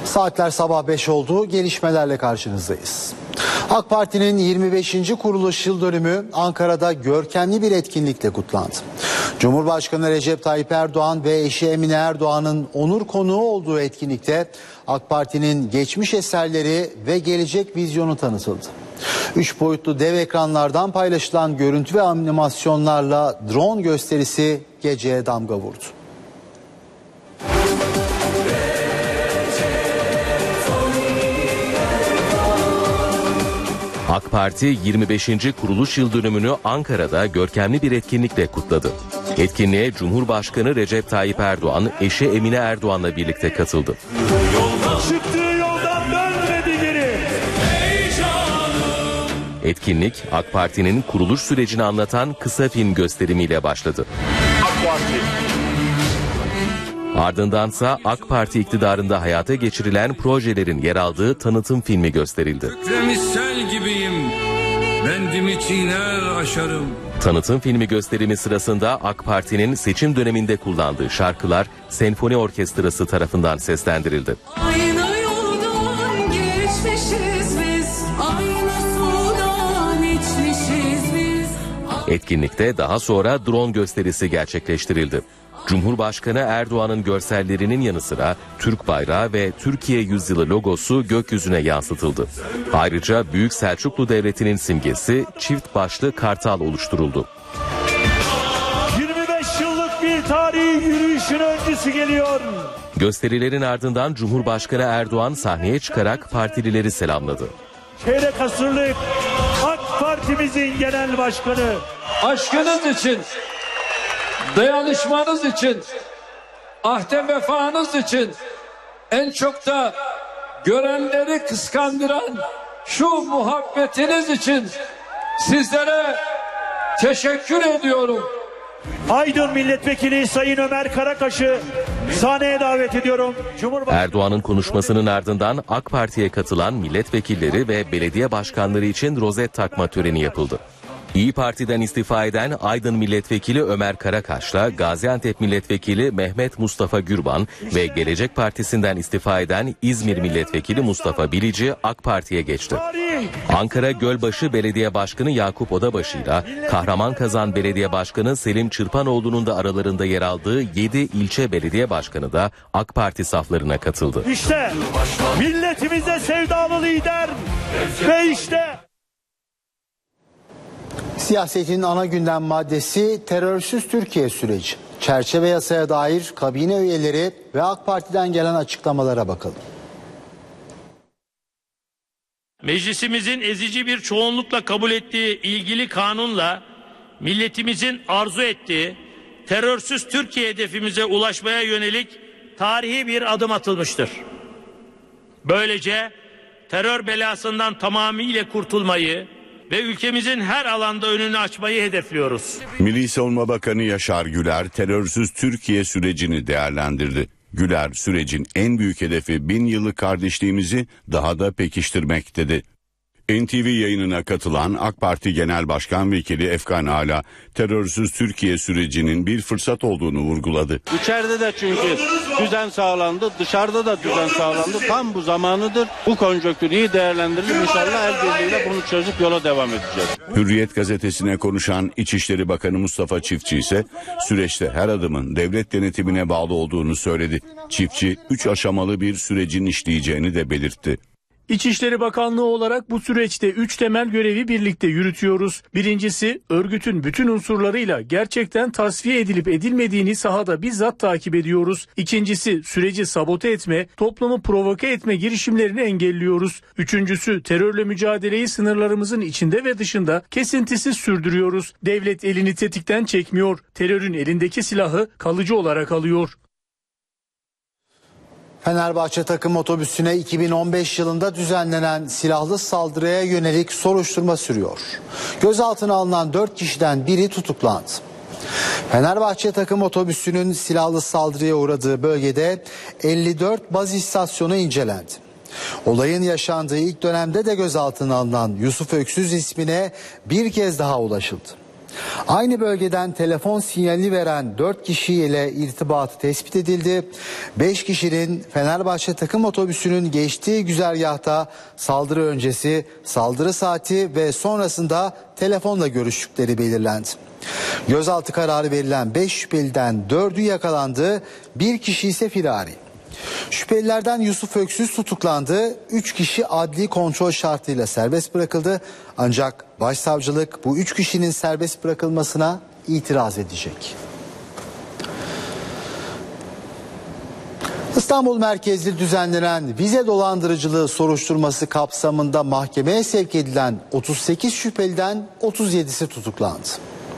Saatler sabah 5 oldu. Gelişmelerle karşınızdayız. AK Parti'nin 25. kuruluş yıl dönümü Ankara'da görkemli bir etkinlikle kutlandı. Cumhurbaşkanı Recep Tayyip Erdoğan ve eşi Emine Erdoğan'ın onur konuğu olduğu etkinlikte AK Parti'nin geçmiş eserleri ve gelecek vizyonu tanıtıldı. 3 boyutlu dev ekranlardan paylaşılan görüntü ve animasyonlarla drone gösterisi geceye damga vurdu. AK Parti 25. kuruluş yıl dönümünü Ankara'da görkemli bir etkinlikle kutladı. Etkinliğe Cumhurbaşkanı Recep Tayyip Erdoğan, eşi Emine Erdoğan'la birlikte katıldı. Çıktığı yoldan dönmedi geri. Etkinlik, AK Parti'nin kuruluş sürecini anlatan kısa film gösterimiyle başladı. Ardındansa AK Parti iktidarında hayata geçirilen projelerin yer aldığı tanıtım filmi gösterildi. Misal gibiyim, bendimi çiğner aşarım. Tanıtım filmi gösterimi sırasında AK Parti'nin seçim döneminde kullandığı şarkılar senfoni orkestrası tarafından seslendirildi. Aynı yoldan geçmişiz biz, aynı sudan içmişiz biz. Etkinlikte daha sonra drone gösterisi gerçekleştirildi. Cumhurbaşkanı Erdoğan'ın görsellerinin yanı sıra Türk bayrağı ve Türkiye Yüzyılı logosu gökyüzüne yansıtıldı. Ayrıca Büyük Selçuklu Devleti'nin simgesi çift başlı kartal oluşturuldu. 25 yıllık bir tarihi yürüyüşün öncüsü geliyor. Gösterilerin ardından Cumhurbaşkanı Erdoğan sahneye çıkarak partilileri selamladı. Çeyrek asırlık AK Parti'mizin genel başkanı. Aşkınız için, dayanışmanız için, ahde vefanız için, en çok da görenleri kıskandıran şu muhabbetiniz için sizlere teşekkür ediyorum. Aydın Milletvekili Sayın Ömer Karakaş'ı sahneye davet ediyorum. Erdoğan'ın konuşmasının ardından AK Parti'ye katılan milletvekilleri ve belediye başkanları için rozet takma töreni yapıldı. İyi Parti'den istifa eden Aydın Milletvekili Ömer Karakaş'la Gaziantep Milletvekili Mehmet Mustafa Gürban ve Gelecek Partisi'nden istifa eden İzmir Milletvekili Mustafa Bilici AK Parti'ye geçti. Ankara Gölbaşı Belediye Başkanı Yakup Odabaşı'yla Kahramanmaraş Belediye Başkanı Selim Çırpanoğlu'nun da aralarında yer aldığı 7 ilçe belediye başkanı da AK Parti saflarına katıldı. İşte milletimize sevdalı lider ve işte... Siyasetin ana gündem maddesi terörsüz Türkiye süreci. Çerçeve yasaya dair kabine üyeleri ve AK Parti'den gelen açıklamalara bakalım. Meclisimizin ezici bir çoğunlukla kabul ettiği ilgili kanunla milletimizin arzu ettiği terörsüz Türkiye hedefimize ulaşmaya yönelik tarihi bir adım atılmıştır. Böylece terör belasından tamamıyla kurtulmayı ve ülkemizin her alanda önünü açmayı hedefliyoruz. Milli Savunma Bakanı Yaşar Güler terörsüz Türkiye sürecini değerlendirdi. Güler sürecin en büyük hedefi 1000 yıllık kardeşliğimizi daha da pekiştirmek dedi. NTV yayınına katılan AK Parti Genel Başkan Vekili Efkan Ala terörsüz Türkiye sürecinin bir fırsat olduğunu vurguladı. İçeride de çünkü düzen sağlandı, dışarıda da düzen sağlandı. Tam bu zamanıdır. Bu konjonktürü iyi değerlendirilip inşallah el birliğiyle bunu çözüp yola devam edeceğiz. Hürriyet gazetesine konuşan İçişleri Bakanı Mustafa Çiftçi ise süreçte her adımın devlet denetimine bağlı olduğunu söyledi. Çiftçi 3 aşamalı bir sürecin işleyeceğini de belirtti. İçişleri Bakanlığı olarak bu süreçte 3 temel görevi birlikte yürütüyoruz. Birincisi, örgütün bütün unsurlarıyla gerçekten tasfiye edilip edilmediğini sahada bizzat takip ediyoruz. İkincisi, süreci sabote etme, toplumu provoke etme girişimlerini engelliyoruz. Üçüncüsü, terörle mücadeleyi sınırlarımızın içinde ve dışında kesintisiz sürdürüyoruz. Devlet elini tetikten çekmiyor, terörün elindeki silahı kalıcı olarak alıyor. Fenerbahçe takım otobüsüne 2015 yılında düzenlenen silahlı saldırıya yönelik soruşturma sürüyor. Gözaltına alınan 4 kişiden biri tutuklandı. Fenerbahçe takım otobüsünün silahlı saldırıya uğradığı bölgede 54 baz istasyonu incelendi. Olayın yaşandığı ilk dönemde de gözaltına alınan Yusuf Öksüz ismine bir kez daha ulaşıldı. Aynı bölgeden telefon sinyali veren 4 kişiyle irtibatı tespit edildi. 5 kişinin Fenerbahçe takım otobüsünün geçtiği güzergahta saldırı öncesi, saldırı saati ve sonrasında telefonla görüştükleri belirlendi. Gözaltı kararı verilen 5 şüpheliden 4'ü yakalandı, 1 kişi ise firari. Şüphelilerden Yusuf Öksüz tutuklandı. 3 kişi adli kontrol şartıyla serbest bırakıldı. Ancak başsavcılık bu 3 kişinin serbest bırakılmasına itiraz edecek. İstanbul merkezli düzenlenen vize dolandırıcılığı soruşturması kapsamında mahkemeye sevk edilen 38 şüpheliden 37'si tutuklandı.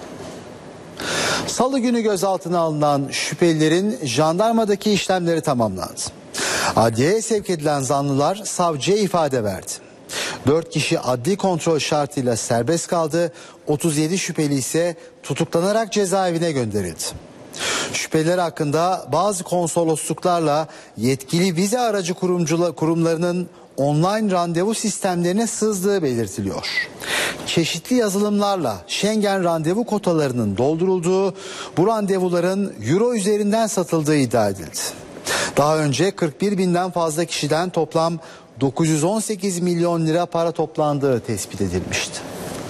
Salı günü gözaltına alınan şüphelilerin jandarmadaki işlemleri tamamlandı. Adliyeye sevk edilen zanlılar savcıya ifade verdi. 4 kişi adli kontrol şartıyla serbest kaldı. 37 şüpheli ise tutuklanarak cezaevine gönderildi. Şüpheliler hakkında bazı konsolosluklarla yetkili vize aracı kurumlarının online randevu sistemlerine sızdığı belirtiliyor. Çeşitli yazılımlarla Schengen randevu kotalarının doldurulduğu, bu randevuların euro üzerinden satıldığı iddia edildi. Daha önce 41 binden fazla kişiden toplam 918 milyon lira para toplandığı tespit edilmişti.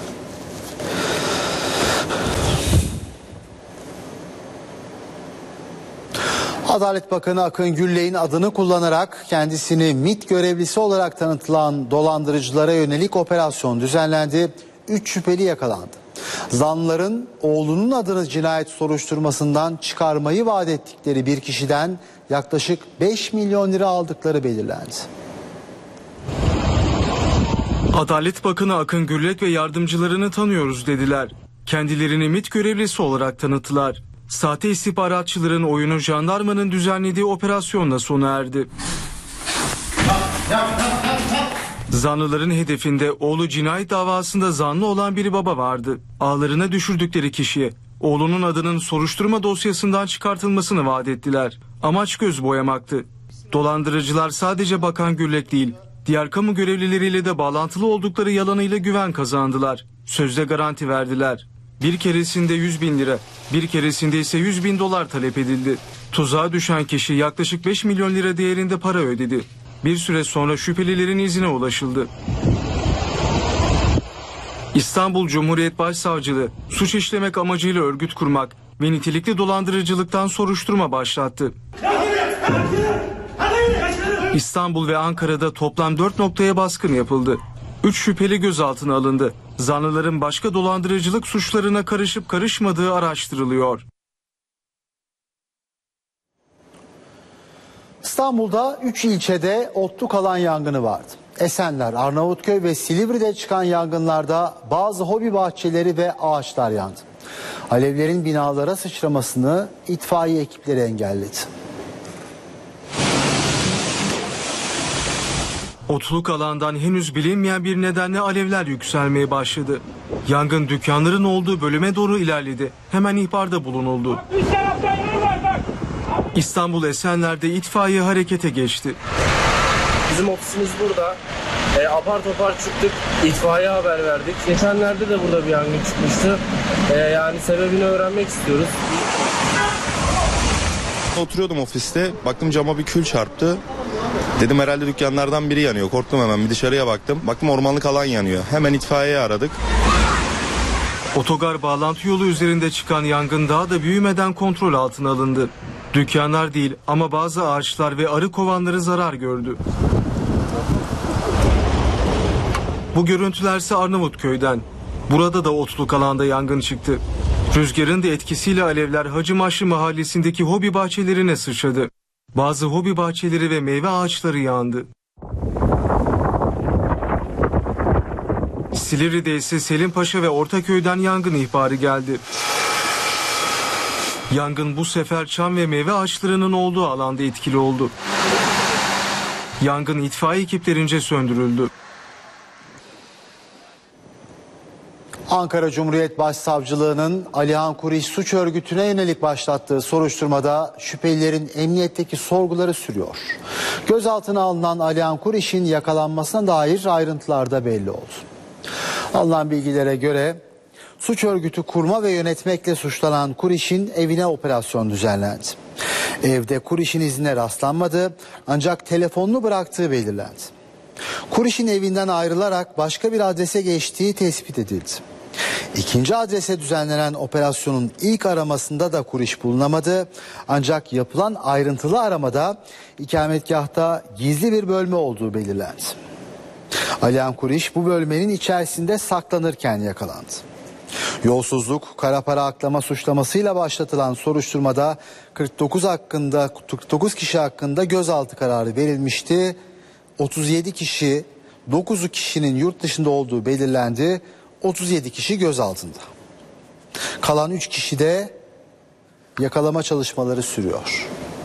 Adalet Bakanı Akın Gürley'in adını kullanarak kendisini MİT görevlisi olarak tanıtılan dolandırıcılara yönelik operasyon düzenlendi. 3 şüpheli yakalandı. Zanlıların oğlunun adını cinayet soruşturmasından çıkarmayı vaat ettikleri bir kişiden yaklaşık 5 milyon lira aldıkları belirlendi. Adalet Bakanı Akın Gürlek ve yardımcılarını tanıyoruz dediler. Kendilerini MİT görevlisi olarak tanıttılar. Sahte istihbaratçıların oyunu jandarmanın düzenlediği operasyonla sona erdi. Zanlıların hedefinde oğlu cinayet davasında zanlı olan bir baba vardı. Ağlarına düşürdükleri kişiye oğlunun adının soruşturma dosyasından çıkartılmasını vaat ettiler. Amaç göz boyamaktı. Dolandırıcılar sadece Bakan Gürlek değil, diğer kamu görevlileriyle de bağlantılı oldukları yalanıyla güven kazandılar. Sözde garanti verdiler. Bir keresinde 100 bin lira, bir keresinde ise 100 bin dolar talep edildi. Tuzağa düşen kişi yaklaşık 5 milyon lira değerinde para ödedi. Bir süre sonra şüphelilerin izine ulaşıldı. İstanbul Cumhuriyet Başsavcılığı suç işlemek amacıyla örgüt kurmak ve nitelikli dolandırıcılıktan soruşturma başlattı. İstanbul ve Ankara'da toplam 4 noktaya baskın yapıldı. 3 şüpheli gözaltına alındı. Zanlıların başka dolandırıcılık suçlarına karışıp karışmadığı araştırılıyor. İstanbul'da 3 ilçede otluk alan yangını vardı. Esenler, Arnavutköy ve Silivri'de çıkan yangınlarda bazı hobi bahçeleri ve ağaçlar yandı. Alevlerin binalara sıçramasını itfaiye ekipleri engelledi. Otluk alandan henüz bilinmeyen bir nedenle alevler yükselmeye başladı. Yangın dükkanların olduğu bölüme doğru ilerledi. Hemen ihbarda bulunuldu. İstanbul Esenler'de itfaiye harekete geçti. Bizim ofisimiz burada. Apar topar çıktık. İtfaiye haber verdik. Geçenlerde de burada bir yangın çıkmıştı. Yani sebebini öğrenmek istiyoruz. Oturuyordum ofiste. Baktım cama bir kül çarptı. Dedim herhalde dükkanlardan biri yanıyor. Korktum, hemen bir dışarıya baktım. Baktım ormanlık alan yanıyor. Hemen itfaiyeyi aradık. Otogar bağlantı yolu üzerinde çıkan yangın daha da büyümeden kontrol altına alındı. Dükkanlar değil ama bazı ağaçlar ve arı kovanları zarar gördü. Bu görüntülerse Arnavutköy'den. Burada da otluk alanda yangın çıktı. Rüzgarın da etkisiyle alevler Hacımaşlı mahallesindeki hobi bahçelerine sıçradı. Bazı hobi bahçeleri ve meyve ağaçları yandı. Silivri'de ise Selimpaşa ve Ortaköy'den yangın ihbarı geldi. Yangın bu sefer çam ve meyve ağaçlarının olduğu alanda etkili oldu. Yangın itfaiye ekiplerince söndürüldü. Ankara Cumhuriyet Başsavcılığı'nın Alihan Kuriş suç örgütüne yönelik başlattığı soruşturmada şüphelilerin emniyetteki sorguları sürüyor. Gözaltına alınan Alihan Kuriş'in yakalanmasına dair ayrıntılar da belli oldu. Alınan bilgilere göre Suç örgütü kurma ve yönetmekle suçlanan Kuriş'in evine operasyon düzenlendi. Evde Kuriş'in izine rastlanmadı ancak telefonunu bıraktığı belirlendi. Kuriş'in evinden ayrılarak başka bir adrese geçtiği tespit edildi. İkinci adrese düzenlenen operasyonun ilk aramasında da Kuriş bulunamadı. Ancak yapılan ayrıntılı aramada ikametgahta gizli bir bölme olduğu belirlendi. Alihan Kuriş bu bölmenin içerisinde saklanırken yakalandı. Yolsuzluk, kara para aklama suçlamasıyla başlatılan soruşturmada 49 kişi hakkında gözaltı kararı verilmişti. 37 kişi, 9'u kişinin yurt dışında olduğu belirlendi. 37 kişi gözaltında. Kalan 3 kişi de yakalama çalışmaları sürüyor.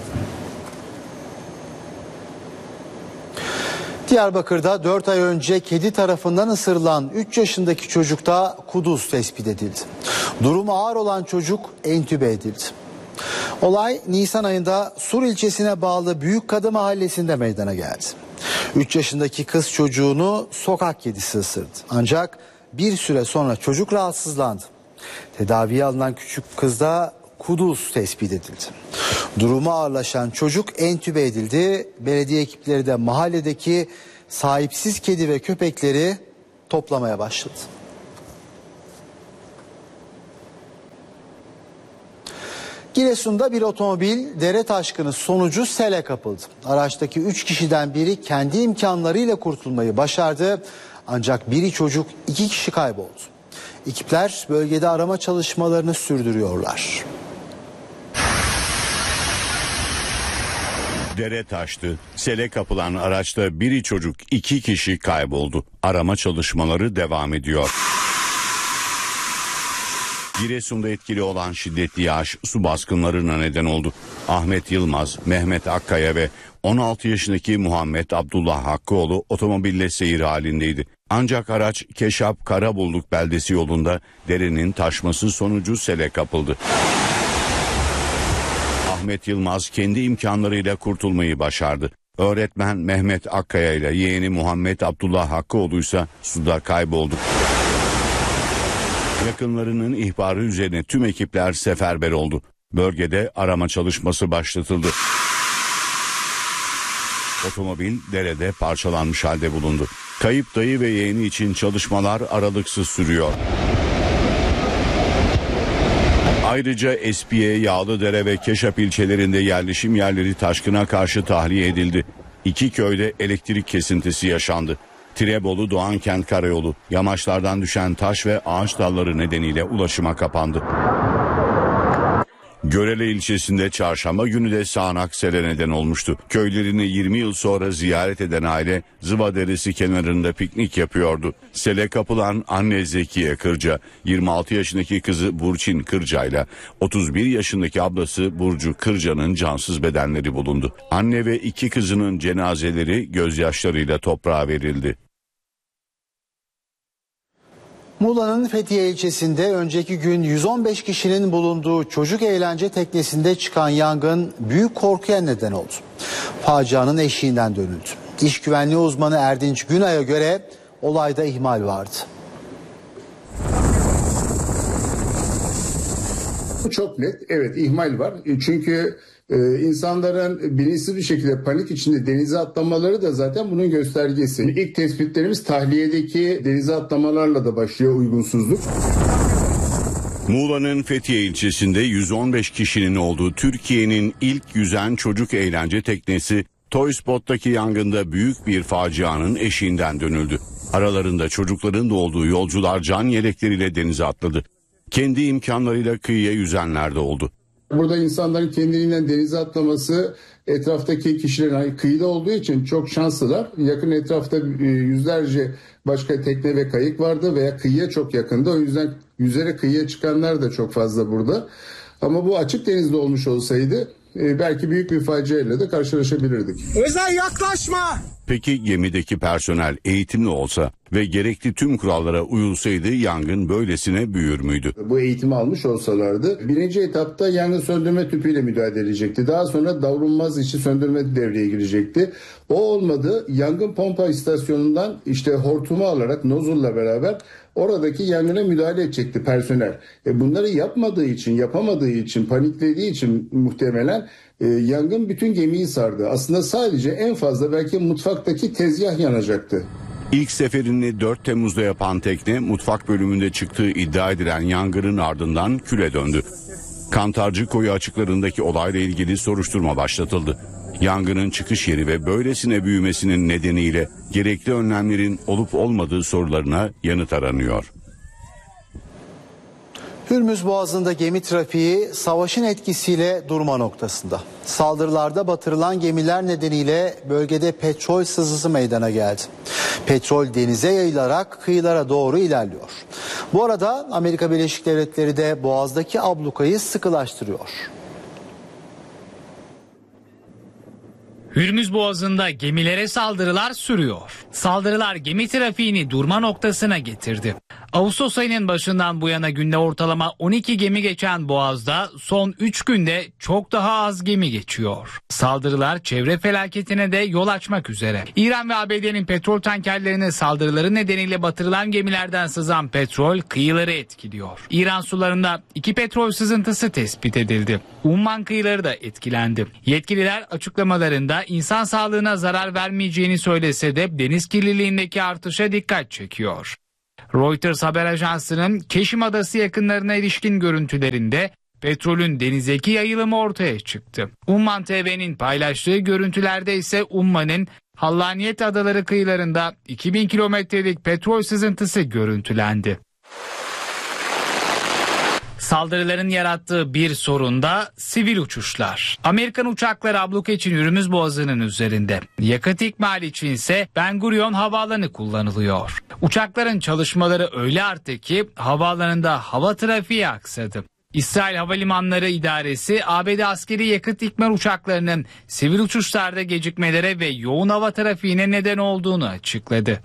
Diyarbakır'da 4 ay önce kedi tarafından ısırılan 3 yaşındaki çocukta kuduz tespit edildi. Durumu ağır olan çocuk entübe edildi. Olay Nisan ayında Sur ilçesine bağlı Büyükkadı mahallesinde meydana geldi. 3 yaşındaki kız çocuğunu sokak kedisi ısırdı. Ancak bir süre sonra çocuk rahatsızlandı. Tedaviye alınan küçük kızda kuduz tespit edildi. Durumu ağırlaşan çocuk entübe edildi. Belediye ekipleri de mahalledeki sahipsiz kedi ve köpekleri toplamaya başladı. Giresun'da bir otomobil dere taşkını sonucu sele kapıldı. Araçtaki 3 kişiden biri kendi imkanlarıyla kurtulmayı başardı. Ancak biri çocuk, 2 kişi kayboldu. Ekipler bölgede arama çalışmalarını sürdürüyorlar. Dere taştı. Sele kapılan araçta biri çocuk, 2 kişi kayboldu. Arama çalışmaları devam ediyor. Giresun'da etkili olan şiddetli yağış su baskınlarına neden oldu. Ahmet Yılmaz, Mehmet Akkaya ve 16 yaşındaki Muhammed Abdullah Hakkıoğlu otomobille seyir halindeydi. Ancak araç Keşap Karabulluk beldesi yolunda derenin taşması sonucu sele kapıldı. Ahmet Yılmaz kendi imkanlarıyla kurtulmayı başardı. Öğretmen Mehmet Akkaya ile yeğeni Muhammed Abdullah Hakkıoğlu ise suda kayboldu. Yakınlarının ihbarı üzerine tüm ekipler seferber oldu. Bölgede arama çalışması başlatıldı. Otomobil derede parçalanmış halde bulundu. Kayıp dayı ve yeğeni için çalışmalar aralıksız sürüyor. Ayrıca Espiye, Yağlıdere ve Keşap ilçelerinde yerleşim yerleri taşkına karşı tahliye edildi. 2 köyde elektrik kesintisi yaşandı. Tirebolu Doğankent Karayolu, yamaçlardan düşen taş ve ağaç dalları nedeniyle ulaşıma kapandı. Görele ilçesinde çarşamba günü de sağanak sele neden olmuştu. Köylerini 20 yıl sonra ziyaret eden aile Zıva Deresi kenarında piknik yapıyordu. Sele kapılan anne Zekiye Kırca, 26 yaşındaki kızı Burçin Kırca ile 31 yaşındaki ablası Burcu Kırca'nın cansız bedenleri bulundu. Anne ve 2 kızının cenazeleri gözyaşlarıyla toprağa verildi. Muğla'nın Fethiye ilçesinde önceki gün 115 kişinin bulunduğu çocuk eğlence teknesinde çıkan yangın büyük korkuya neden oldu. Facianın eşiğinden dönüldü. İş güvenliği uzmanı Erdinç Günay'a göre olayda ihmal vardı. Çok net, evet, ihmal var. Çünkü insanların bilinçsiz bir şekilde panik içinde denize atlamaları da zaten bunun göstergesi. İlk tespitlerimiz tahliyedeki denize atlamalarla da başlıyor uygunsuzluk. Muğla'nın Fethiye ilçesinde 115 kişinin olduğu Türkiye'nin ilk yüzen çocuk eğlence teknesi Toy Spot'taki yangında büyük bir facianın eşiğinden dönüldü. Aralarında çocukların da olduğu yolcular can yelekleriyle denize atladı. Kendi imkanlarıyla kıyıya yüzenler de oldu. Burada insanların kendiliğinden denize atlaması etraftaki kişilerin kıyıda olduğu için çok şanslılar. Yakın etrafta yüzlerce başka tekne ve kayık vardı veya kıyıya çok yakında. O yüzden yüzerek kıyıya çıkanlar da çok fazla burada. Ama bu açık denizde olmuş olsaydı belki büyük bir faciayla da karşılaşabilirdik. Özel yaklaşma! Peki gemideki personel eğitimli olsa ve gerekli tüm kurallara uyulsaydı yangın böylesine büyür müydü? Bu eğitimi almış olsalardı birinci etapta yangın söndürme tüpüyle müdahale edilecekti. Daha sonra davranmaz içi söndürme devreye girecekti. O olmadı. Yangın pompa istasyonundan hortumu alarak nozulla beraber oradaki yangına müdahale edecekti personel. Bunları yapamadığı için, paniklediği için muhtemelen yangın bütün gemiyi sardı. Aslında sadece en fazla belki mutfaktaki tezgah yanacaktı. İlk seferini 4 Temmuz'da yapan tekne mutfak bölümünde çıktığı iddia edilen yangının ardından küle döndü. Kantarcı Koyu açıklarındaki olayla ilgili soruşturma başlatıldı. Yangının çıkış yeri ve böylesine büyümesinin nedeniyle gerekli önlemlerin olup olmadığı sorularına yanıt aranıyor. Hürmüz Boğazı'nda gemi trafiği savaşın etkisiyle durma noktasında. Saldırılarda batırılan gemiler nedeniyle bölgede petrol sızısı meydana geldi. Petrol denize yayılarak kıyılara doğru ilerliyor. Bu arada Amerika Birleşik Devletleri de Boğaz'daki ablukayı sıkılaştırıyor. Hürmüz Boğazı'nda gemilere saldırılar sürüyor. Saldırılar gemi trafiğini durma noktasına getirdi. Ağustos ayının başından bu yana günde ortalama 12 gemi geçen Boğaz'da son 3 günde çok daha az gemi geçiyor. Saldırılar çevre felaketine de yol açmak üzere. İran ve ABD'nin petrol tankerlerine saldırıları nedeniyle batırılan gemilerden sızan petrol kıyıları etkiliyor. İran sularında 2 petrol sızıntısı tespit edildi. Umman kıyıları da etkilendi. Yetkililer açıklamalarında insan sağlığına zarar vermeyeceğini söylese de deniz kirliliğindeki artışa dikkat çekiyor. Reuters haber ajansının Keşim Adası yakınlarına ilişkin görüntülerinde petrolün denizdeki yayılımı ortaya çıktı. Umman TV'nin paylaştığı görüntülerde ise Umman'ın Hallaniyet Adaları kıyılarında 2000 kilometrelik petrol sızıntısı görüntülendi. Saldırıların yarattığı bir sorun da sivil uçuşlar. Amerikan uçakları abluka için Hürmüz Boğazı'nın üzerinde. Yakıt ikmali için ise Ben Gurion Havaalanı kullanılıyor. Uçakların çalışmaları öyle arttı ki havaalanında hava trafiği aksadı. İsrail Havalimanları İdaresi ABD askeri yakıt ikmal uçaklarının sivil uçuşlarda gecikmelere ve yoğun hava trafiğine neden olduğunu açıkladı.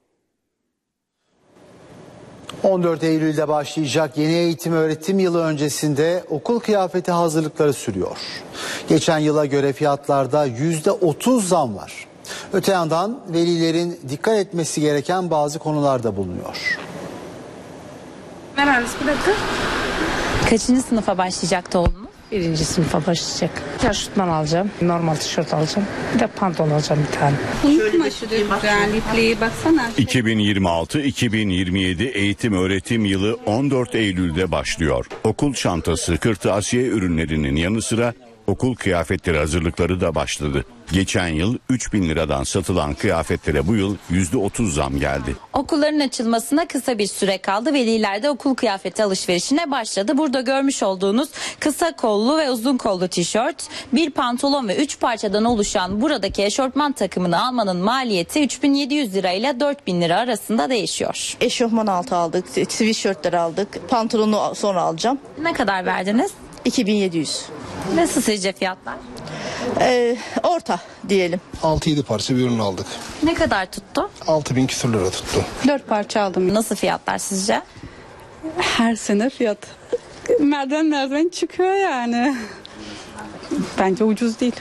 14 Eylül'de başlayacak yeni eğitim öğretim yılı öncesinde okul kıyafeti hazırlıkları sürüyor. Geçen yıla göre fiyatlarda %30 zam var. Öte yandan velilerin dikkat etmesi gereken bazı konular da bulunuyor. Merhaba, bir dakika. Kaçıncı sınıfa başlayacaktı oğlunuz? 1. sınıfa başlayacak. Şortman alacağım, normal tişört alacağım. Bir de pantolon alacağım bir tane. Unutma şu güzellikliği baksana. 2026-2027 eğitim öğretim yılı 14 Eylül'de başlıyor. Okul çantası, kırtasiye ürünlerinin yanı sıra okul kıyafetleri hazırlıkları da başladı. Geçen yıl 3.000 liradan satılan kıyafetlere bu yıl %30 zam geldi. Okulların açılmasına kısa bir süre kaldı. Veliler de okul kıyafeti alışverişine başladı. Burada görmüş olduğunuz kısa kollu ve uzun kollu tişört, bir pantolon ve 3 parçadan oluşan buradaki eşortman takımını almanın maliyeti 3.700 lira ile 4.000 lira arasında değişiyor. Eşofman altı aldık, sweatshirtler aldık, pantolonu sonra alacağım. Ne kadar verdiniz? 2.700. Nasıl sizce fiyatlar? Orta diyelim. 6-7 parça bir ürün aldık. Ne kadar tuttu? 6.000 küsur lira tuttu. 4 parça aldım. Nasıl fiyatlar sizce? Her sene fiyat. Merdiven çıkıyor yani. Bence ucuz değil.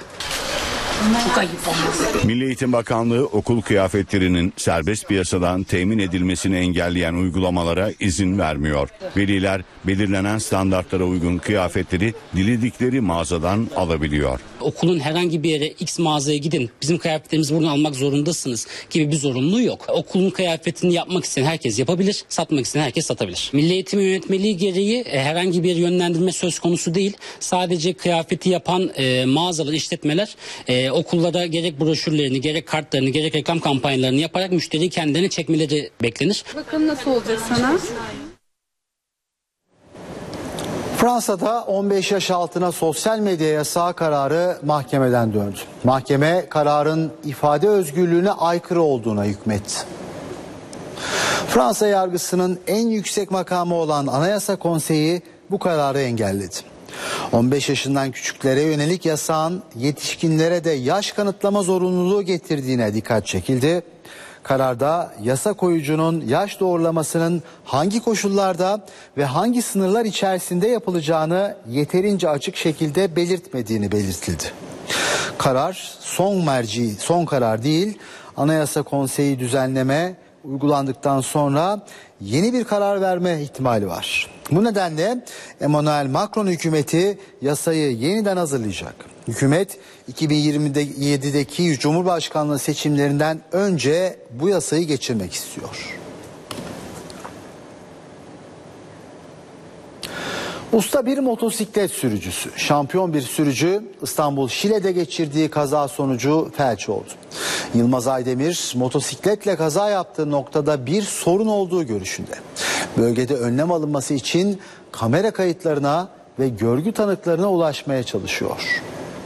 Milli Eğitim Bakanlığı okul kıyafetlerinin serbest piyasadan temin edilmesini engelleyen uygulamalara izin vermiyor. Veliler belirlenen standartlara uygun kıyafetleri diledikleri mağazadan alabiliyor. Okulun herhangi bir yere X mağazaya gidin, bizim kıyafetlerimizi buradan almak zorundasınız gibi bir zorunluluğu yok. Okulun kıyafetini yapmak isteyen herkes yapabilir, satmak isteyen herkes satabilir. Milli Eğitim Yönetmeliği gereği herhangi bir yönlendirme söz konusu değil. Sadece kıyafeti yapan mağazalar, işletmeler okullara gerek broşürlerini, gerek kartlarını, gerek reklam kampanyalarını yaparak müşteriyi kendilerine çekmeleri beklenir. Bakalım nasıl olacak sana? Fransa'da 15 yaş altına sosyal medya yasağı kararı mahkemeden döndü. Mahkeme kararın ifade özgürlüğüne aykırı olduğuna hükmetti. Fransa yargısının en yüksek makamı olan Anayasa Konseyi bu kararı engelledi. 15 yaşından küçüklere yönelik yasağın yetişkinlere de yaş kanıtlama zorunluluğu getirdiğine dikkat çekildi. Kararda yasa koyucunun yaş doğrulamasının hangi koşullarda ve hangi sınırlar içerisinde yapılacağını yeterince açık şekilde belirtmediğini belirtildi. Karar son karar değil, Anayasa Konseyi düzenleme uygulandıktan sonra yeni bir karar verme ihtimali var. Bu nedenle Emmanuel Macron hükümeti yasayı yeniden hazırlayacak. Hükümet 2027'deki Cumhurbaşkanlığı seçimlerinden önce bu yasayı geçirmek istiyor. Usta bir motosiklet sürücüsü, şampiyon bir sürücü İstanbul Şile'de geçirdiği kaza sonucu felç oldu. Yılmaz Aydemir motosikletle kaza yaptığı noktada bir sorun olduğu görüşünde. Bölgede önlem alınması için kamera kayıtlarına ve görgü tanıklarına ulaşmaya çalışıyor.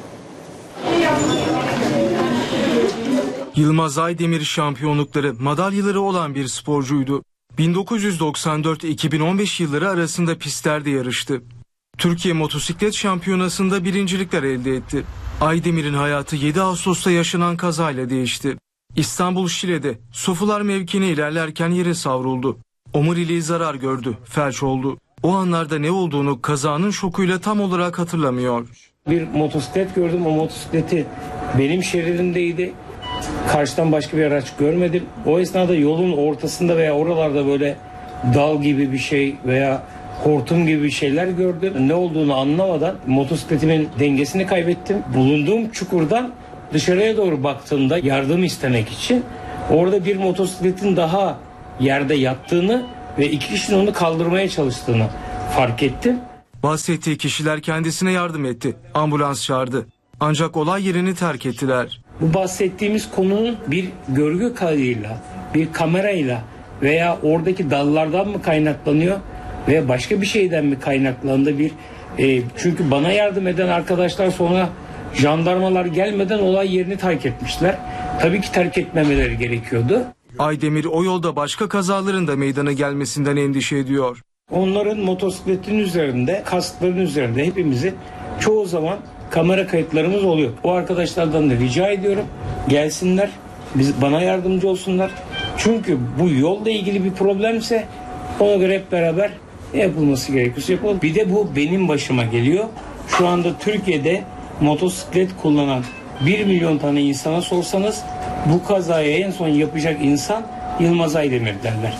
Yılmaz Aydemir şampiyonlukları, madalyaları olan bir sporcuydu. 1994-2015 yılları arasında pistlerde yarıştı. Türkiye Motosiklet Şampiyonası'nda birincilikler elde etti. Aydemir'in hayatı 7 Ağustos'ta yaşanan kazayla değişti. İstanbul Şile'de Sofular mevkine ilerlerken yere savruldu. Omuriliği zarar gördü, felç oldu. O anlarda ne olduğunu kazanın şokuyla tam olarak hatırlamıyor. Bir motosiklet gördüm, o motosikleti benim şeridimdeydi. Karşıdan başka bir araç görmedim. O esnada yolun ortasında veya oralarda böyle dal gibi bir şey veya hortum gibi bir şeyler gördüm. Ne olduğunu anlamadan motosikletimin dengesini kaybettim. Bulunduğum çukurdan dışarıya doğru baktığımda yardım istemek için orada bir motosikletin daha yerde yattığını ve 2 kişinin onu kaldırmaya çalıştığını fark ettim. Bahsettiği kişiler kendisine yardım etti. Ambulans çağırdı. Ancak olay yerini terk ettiler. Bu bahsettiğimiz konunun bir görgü kaydıyla, bir kamerayla veya oradaki dallardan mı kaynaklanıyor veya başka bir şeyden mi kaynaklandı çünkü bana yardım eden arkadaşlar sonra jandarmalar gelmeden olay yerini terk etmişler. Tabii ki terk etmemeleri gerekiyordu. Aydemir o yolda başka kazaların da meydana gelmesinden endişe ediyor. Onların motosikletin üzerinde, kaskların üzerinde hepimizin çoğu zaman kamera kayıtlarımız oluyor. O arkadaşlardan da rica ediyorum gelsinler, bana yardımcı olsunlar. Çünkü bu yolla ilgili bir problemse ona göre hep beraber ne yapılması gerekiyorsa yapalım. Bir de bu benim başıma geliyor. Şu anda Türkiye'de motosiklet kullanan 1 milyon tane insana sorsanız bu kazayı en son yapacak insan Yılmaz Aydemir derler.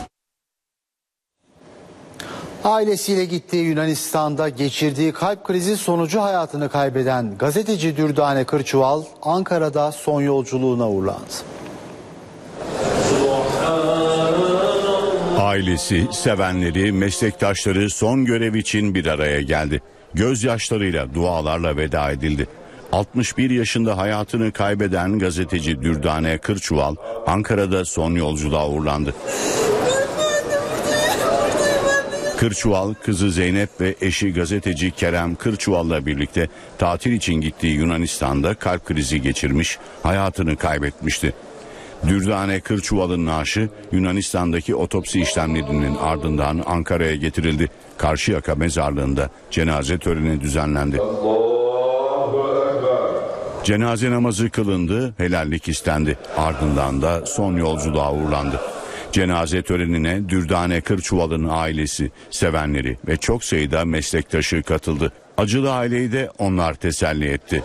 Ailesiyle gittiği Yunanistan'da geçirdiği kalp krizi sonucu hayatını kaybeden gazeteci Dürdane Kırçuval Ankara'da son yolculuğuna uğurlandı. Ailesi, sevenleri, meslektaşları son görev için bir araya geldi. Gözyaşlarıyla, dualarla veda edildi. 61 yaşında hayatını kaybeden gazeteci Dürdane Kırçuval Ankara'da son yolculuğa uğurlandı. Kırçuval, kızı Zeynep ve eşi gazeteci Kerem Kırçuval'la birlikte tatil için gittiği Yunanistan'da kalp krizi geçirmiş, hayatını kaybetmişti. Dürdane Kırçuval'ın naaşı Yunanistan'daki otopsi işlemlerinin ardından Ankara'ya getirildi. Karşıyaka mezarlığında cenaze töreni düzenlendi. Cenaze namazı kılındı, helallik istendi. Ardından da son yolculuğa uğurlandı. Cenaze törenine Dürdane Kırçuval'ın ailesi, sevenleri ve çok sayıda meslektaşı katıldı. Acılı aileyi de onlar teselli etti.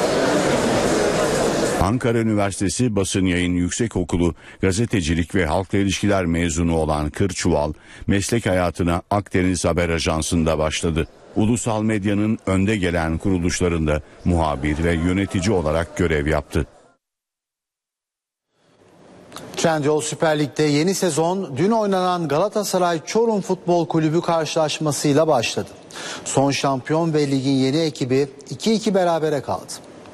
Ankara Üniversitesi Basın Yayın Yüksekokulu Gazetecilik ve Halkla İlişkiler mezunu olan Kırçuval, meslek hayatına Akdeniz Haber Ajansı'nda başladı. Ulusal medyanın önde gelen kuruluşlarında muhabir ve yönetici olarak görev yaptı. Trendyol Süper Lig'de yeni sezon dün oynanan Galatasaray Çorum Futbol Kulübü karşılaşmasıyla başladı. Son şampiyon ve ligin yeni ekibi 2-2 berabere kaldı.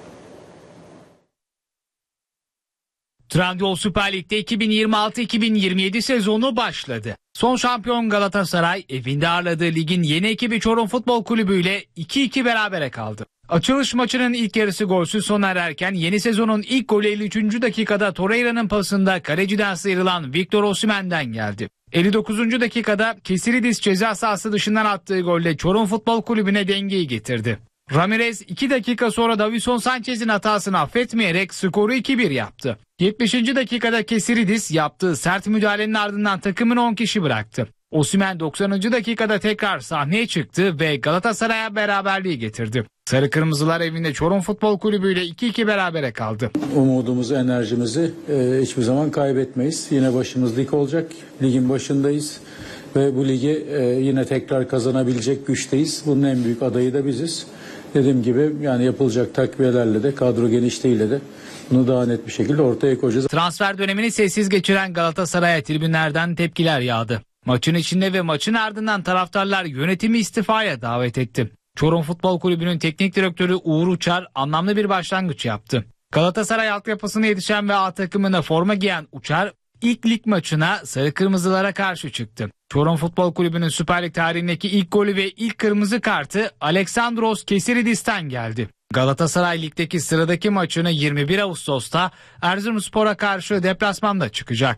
Trendyol Süper Lig'de 2026-2027 sezonu başladı. Son şampiyon Galatasaray evinde ağırladığı ligin yeni ekibi Çorum Futbol Kulübü ile 2-2 berabere kaldı. Açılış maçının ilk yarısı golsüz sona ererken yeni sezonun ilk golü 53. dakikada Torreira'nın pasında kaleciden sıyrılan Victor Osimhen'den geldi. 59. dakikada Kesiridis ceza sahası dışından attığı golle Çorum Futbol Kulübü'ne dengeyi getirdi. Ramirez 2 dakika sonra Davinson Sanchez'in hatasını affetmeyerek skoru 2-1 yaptı. 70. dakikada Kesiridis yaptığı sert müdahalenin ardından takımını 10 kişi bıraktı. Osimhen 90. dakikada tekrar sahneye çıktı ve Galatasaray'a beraberliği getirdi. Sarı Kırmızılar evinde Çorum Futbol Kulübü ile 2-2 berabere kaldı. Umudumuzu, enerjimizi hiçbir zaman kaybetmeyiz. Yine başımız dik olacak. Ligin başındayız ve bu ligi yine tekrar kazanabilecek güçteyiz. Bunun en büyük adayı da biziz. Dediğim gibi yani yapılacak takviyelerle de kadro genişliğiyle de bunu daha net bir şekilde ortaya koyacağız. Transfer dönemini sessiz geçiren Galatasaray'a tribünlerden tepkiler yağdı. Maçın içinde ve maçın ardından taraftarlar yönetimi istifaya davet etti. Çorum Futbol Kulübü'nün teknik direktörü Uğur Uçar anlamlı bir başlangıç yaptı. Galatasaray altyapısına yetişen ve A takımına forma giyen Uçar ilk lig maçına Sarı Kırmızılara karşı çıktı. Çorum Futbol Kulübü'nün Süper Lig tarihindeki ilk golü ve ilk kırmızı kartı Aleksandros Kesiridis'ten geldi. Galatasaray ligdeki sıradaki maçını 21 Ağustos'ta Erzurumspor'a karşı deplasmanda çıkacak.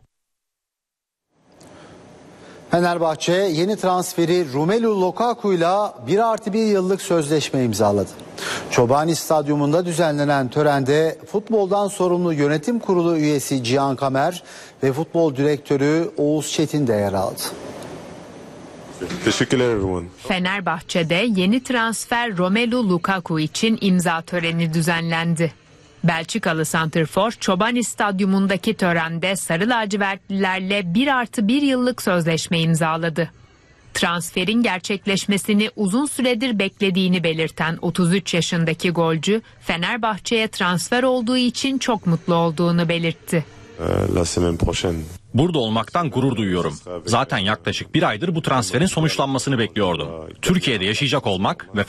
Fenerbahçe yeni transferi Romelu Lukaku'yla 1+1 yıllık sözleşme imzaladı. Çobani Stadyumunda düzenlenen törende futboldan sorumlu yönetim kurulu üyesi Cihan Kamer ve futbol direktörü Oğuz Çetin de yer aldı. Teşekkürler everyone. Fenerbahçe'de yeni transfer Romelu Lukaku için imza töreni düzenlendi. Belçikalı santrfor Çobani Stadyumundaki törende Sarı Lacivertlilerle 1+1 yıllık sözleşme imzaladı. Transferin gerçekleşmesini uzun süredir beklediğini belirten 33 yaşındaki golcü Fenerbahçe'ye transfer olduğu için çok mutlu olduğunu belirtti. Burada olmaktan gurur duyuyorum. Zaten yaklaşık bir aydır bu transferin sonuçlanmasını bekliyordum. Türkiye'de yaşayacak olmak ve